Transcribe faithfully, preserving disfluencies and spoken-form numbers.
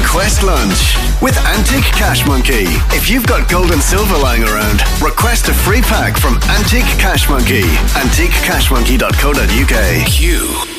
Request lunch with Antique Cash Monkey. If you've got gold and silver lying around, request a free pack from Antique Cash Monkey. antique cash monkey dot co dot uk. Q.